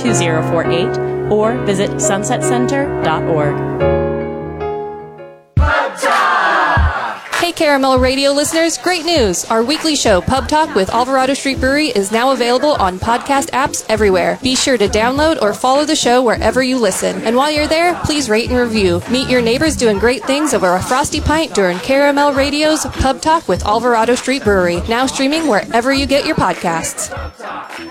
888-878-2048 or visit sunsetcenter.org. Hey Caramel Radio listeners, great news! Our weekly show, Pub Talk with Alvarado Street Brewery, is now available on podcast apps everywhere. Be sure to download or follow the show wherever you listen. And while you're there, please rate and review. Meet your neighbors doing great things over a frosty pint during Caramel Radio's Pub Talk with Alvarado Street Brewery, now streaming wherever you get your podcasts.